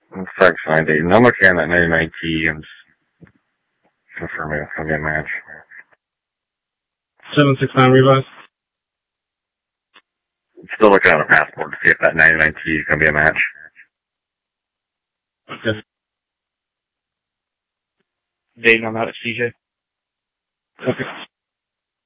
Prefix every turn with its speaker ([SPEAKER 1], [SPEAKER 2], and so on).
[SPEAKER 1] Let's start sign date. And I'm looking at that 99T and confirming it's going to be a match.
[SPEAKER 2] 769 revised.
[SPEAKER 1] Still looking at a passport to see if that 99T is going to be a match.
[SPEAKER 2] Okay.
[SPEAKER 3] Dating on that, CJ.
[SPEAKER 2] Okay.